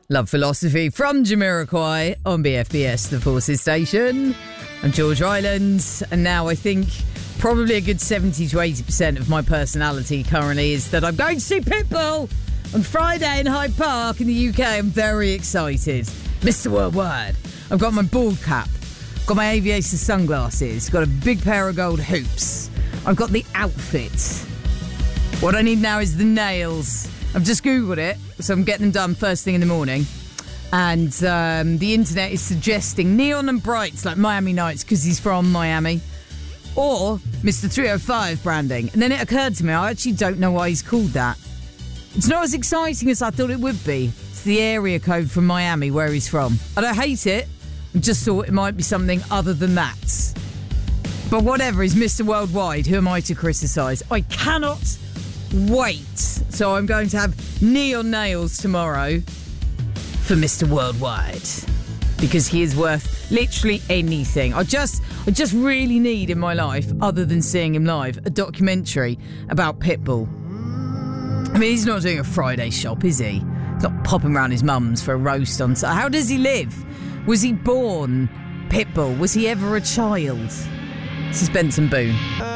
Love Philosophy from Jamiroquai on BFBS, the Forces Station. I'm George Ryland, and now I think probably a good 70 to 80% of my personality currently is that I'm going to see Pitbull on Friday in Hyde Park in the UK. I'm very excited. Mr. Worldwide. I've got my bald cap, got my aviator sunglasses, got a big pair of gold hoops. I've got the outfit. What I need now is the nails. I've just Googled it, so I'm getting them done first thing in the morning. And the internet is suggesting neon and brights like Miami Nights because he's from Miami. Or Mr. 305 branding. And then it occurred to me, I actually don't know why he's called that. It's not as exciting as I thought it would be. It's the area code from Miami, where he's from. I don't hate it. I just thought it might be something other than that. But whatever, he's Mr. Worldwide. Who am I to criticise? I cannot wait. So I'm going to have neon nails tomorrow for Mr. Worldwide, because he is worth literally anything. I just really need in my life, other than seeing him live, a documentary about Pitbull. I mean, he's not doing a Friday shop, is he? He's not popping around his mum's for a roast on... How does he live? Was he born Pitbull? Was he ever a child? This is Benson Boone.